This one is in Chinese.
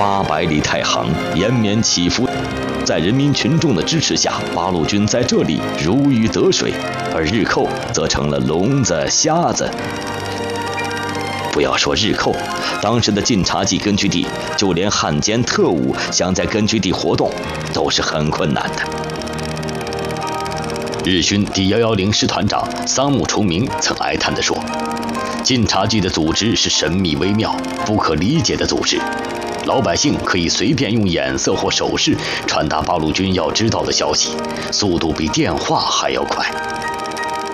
800里太行延绵起伏，在人民群众的支持下，八路军在这里如鱼得水，而日寇则成了聋子瞎子。不要说日寇，当时的晋察冀根据地，就连汉奸特务想在根据地活动，都是很困难的。日军第110师团长桑木崇明曾哀叹地说：“晋察冀的组织是神秘微妙、不可理解的组织，老百姓可以随便用眼色或手势传达八路军要知道的消息，速度比电话还要快。